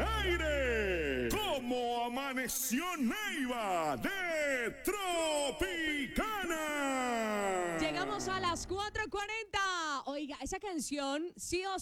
aire. ¿Cómo amaneció Neiva de Tropicana? Llegamos a las 4:40. Oiga, esa canción sí o